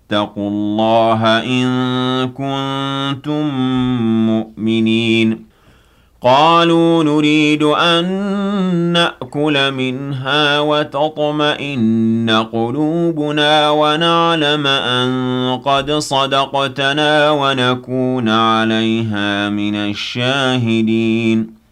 واتقوا الله إن كنتم مؤمنين قالوا نريد أن نأكل منها وتطمئن قلوبنا ونعلم أن قد صدقتنا ونكون عليها من الشاهدين